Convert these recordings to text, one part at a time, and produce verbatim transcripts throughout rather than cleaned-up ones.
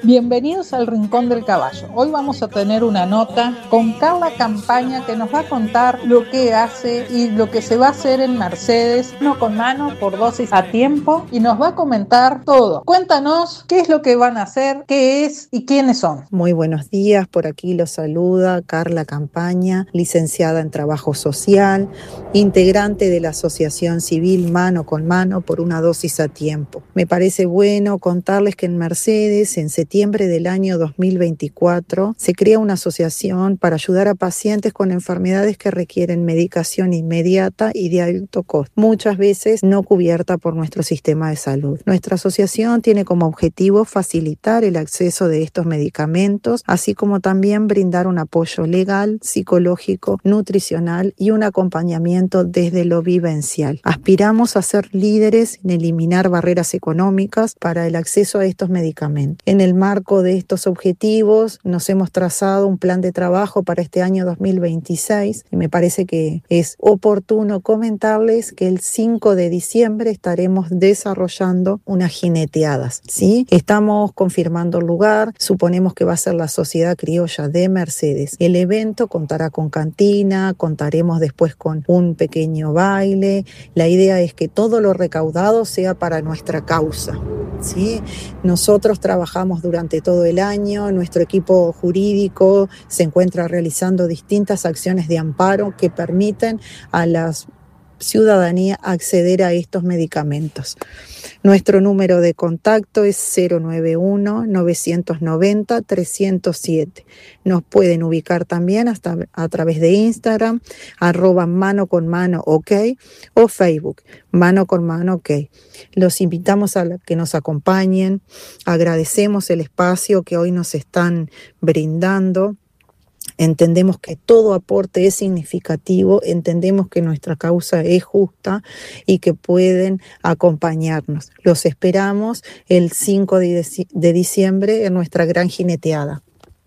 Bienvenidos al Rincón del Caballo. Hoy vamos a tener una nota con Carla Campaña que nos va a contar lo que hace y lo que se va a hacer en Mercedes, mano con mano, por dosis a tiempo, y nos va a comentar todo. Cuéntanos qué es lo que van a hacer, qué es y quiénes son. Muy buenos días, por aquí los saluda Carla Campaña, licenciada en Trabajo Social, integrante de la Asociación Civil Mano con Mano por una dosis a tiempo. Me parece bueno contarles que en Mercedes, en septiembre del año dos mil veinticuatro, se crea una asociación para ayudar a pacientes con enfermedades que requieren medicación inmediata y de alto costo, muchas veces no cubierta por nuestro sistema de salud. Nuestra asociación tiene como objetivo facilitar el acceso de estos medicamentos, así como también brindar un apoyo legal, psicológico, nutricional y un acompañamiento desde lo vivencial. Aspiramos a ser líderes en eliminar barreras económicas para el acceso a estos medicamentos. En el marco de estos objetivos nos hemos trazado un plan de trabajo para este año dos mil veintiséis y me parece que es oportuno comentarles que el cinco de diciembre estaremos desarrollando unas jineteadas, ¿sí? Estamos confirmando el lugar, suponemos que va a ser la Sociedad Criolla de Mercedes. El evento contará con cantina, contaremos después con un pequeño baile. La idea es que todo lo recaudado sea para nuestra causa, ¿sí? Nosotros trabajamos durante todo el año, nuestro equipo jurídico se encuentra realizando distintas acciones de amparo que permiten a la ciudadanía acceder a estos medicamentos. Nuestro número de contacto es cero nueve uno, nueve nueve cero, tres cero siete. Nos pueden ubicar también hasta a través de Instagram, arroba mano con mano ok, o Facebook, mano con mano ok. Los invitamos a que nos acompañen, agradecemos el espacio que hoy nos están brindando. Entendemos que todo aporte es significativo, entendemos que nuestra causa es justa y que pueden acompañarnos. Los esperamos el cinco de diciembre en nuestra gran jineteada.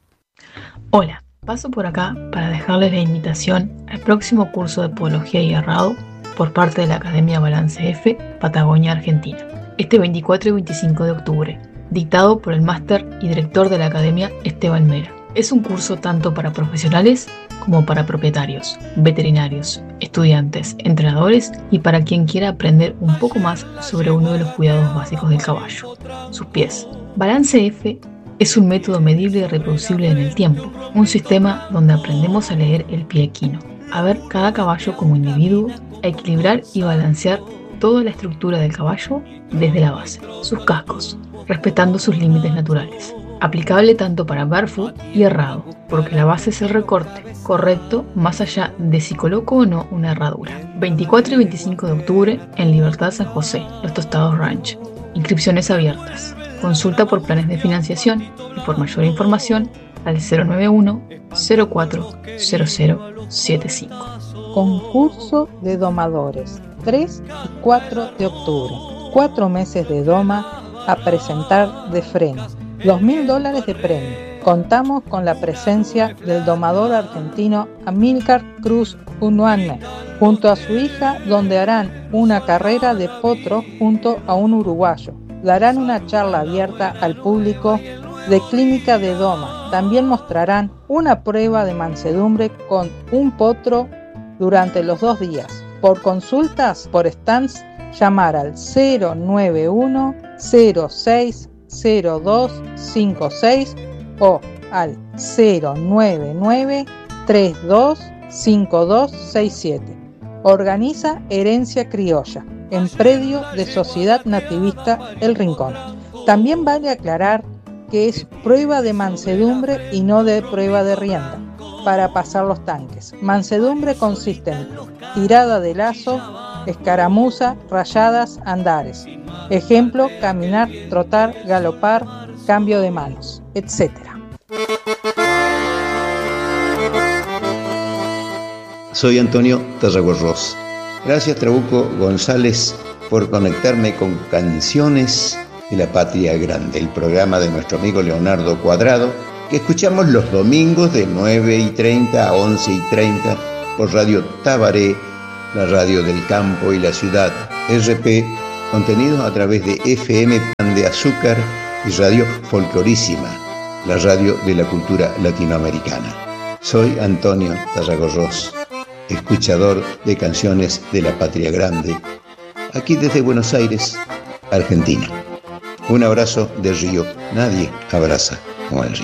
Hola, paso por acá para dejarles la invitación al próximo curso de Podología y Errado por parte de la Academia Balance F, Patagonia, Argentina, este veinticuatro y veinticinco de octubre, dictado por el máster y director de la Academia, Esteban Mera. Es un curso tanto para profesionales como para propietarios, veterinarios, estudiantes, entrenadores y para quien quiera aprender un poco más sobre uno de los cuidados básicos del caballo, sus pies. Balance F es un método medible y reproducible en el tiempo, un sistema donde aprendemos a leer el pie equino, a ver cada caballo como individuo, a equilibrar y balancear toda la estructura del caballo desde la base, sus cascos, respetando sus límites naturales. Aplicable tanto para barefoot y errado, porque la base es el recorte correcto más allá de si coloco o no una herradura. veinticuatro y veinticinco de octubre en Libertad San José, Los Tostados Ranch. Inscripciones abiertas. Consulta por planes de financiación y por mayor información al cero nueve uno, cero cuatro, cero cero siete cinco. Concurso de domadores, tres y cuatro de octubre. Cuatro meses de doma a presentar de freno. Dos mil dólares de premio. Contamos con la presencia del domador argentino Amílcar Cruz Unuane, junto a su hija, donde harán una carrera de potro junto a un uruguayo. Darán una charla abierta al público de clínica de doma. También mostrarán una prueba de mansedumbre con un potro durante los dos días. Por consultas por stands, llamar al cero nueve uno, cero seis, cero dos cinco seis o al cero nueve nueve, tres dos cinco dos seis siete. Organiza Herencia Criolla, en predio de Sociedad Nativista El Rincón. También vale aclarar que es prueba de mansedumbre y no de prueba de rienda para pasar los tanques. Mansedumbre consiste en tirada de lazo, escaramuza, rayadas, andares. Ejemplo, caminar, trotar, galopar, cambio de manos, etcétera. Soy Antonio Tarragorros. Gracias, Trabuco González, por conectarme con Canciones de la Patria Grande, el programa de nuestro amigo Leonardo Cuadrado, que escuchamos los domingos de nueve y treinta a once y treinta por Radio Tabaré, la radio del campo y la ciudad, R P, contenidos a través de F M Pan de Azúcar y Radio Folclorísima, la radio de la cultura latinoamericana. Soy Antonio Tarragorros, escuchador de canciones de la Patria Grande, aquí desde Buenos Aires, Argentina. Un abrazo del río. Nadie abraza como el río.